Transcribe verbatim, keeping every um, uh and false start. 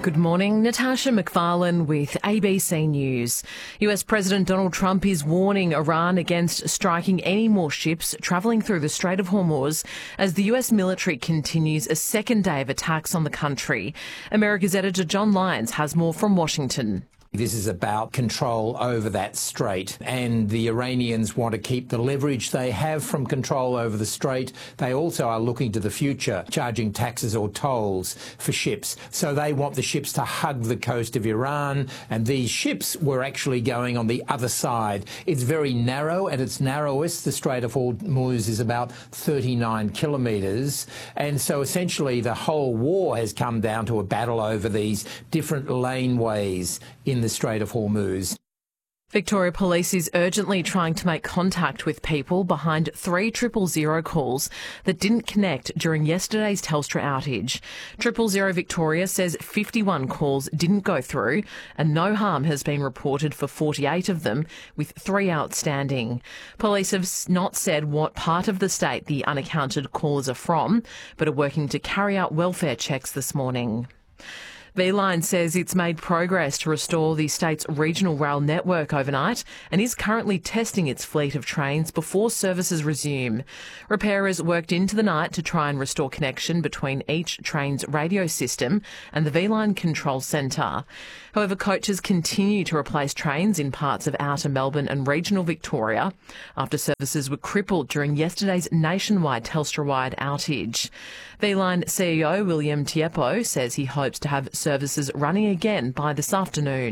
Good morning, Natasha McFarlane with A B C News. U S President Donald Trump is warning Iran against striking any more ships travelling through the Strait of Hormuz as the U S military continues a second day of attacks on the country. America's editor John Lyons has more from Washington. This is about control over that strait, and the Iranians want to keep the leverage they have from control over the strait. They also are looking to the future, charging taxes or tolls for ships. So they want the ships to hug the coast of Iran, and these ships were actually going on the other side. It's very narrow. At its narrowest, the Strait of Hormuz is about thirty-nine kilometres, and so essentially the whole war has come down to a battle over these different laneways in the Strait of Hormuz. Victoria Police is urgently trying to make contact with people behind three triple zero calls that didn't connect during yesterday's Telstra outage. Triple Zero Victoria says fifty-one calls didn't go through and no harm has been reported for forty-eight of them, with three outstanding. Police have not said what part of the state the unaccounted callers are from, but are working to carry out welfare checks this morning. V-Line says it's made progress to restore the state's regional rail network overnight and is currently testing its fleet of trains before services resume. Repairers worked into the night to try and restore connection between each train's radio system and the V-Line control centre. However, coaches continue to replace trains in parts of outer Melbourne and regional Victoria after services were crippled during yesterday's nationwide Telstra-wide outage. V-Line C E O William Tiepo says he hopes to have services running again by this afternoon.